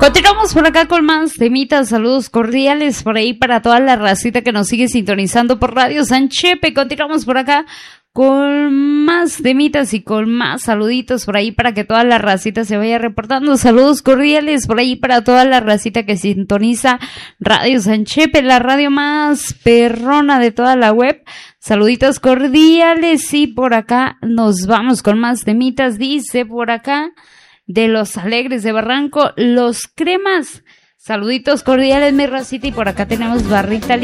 Continuamos por acá con más temitas, saludos cordiales por ahí para toda la racita que nos sigue sintonizando por Radio San Chepe. Continuamos por acá con más temitas y con más saluditos por ahí para que toda la racita se vaya reportando. Saludos cordiales por ahí para toda la racita que sintoniza Radio San Chepe, la radio más perrona de toda la web. Saluditos cordiales y por acá nos vamos con más temitas. Dice por acá de Los Alegres de Barranco, Los Cremas. Saluditos cordiales, mi racita, y por acá tenemos barrita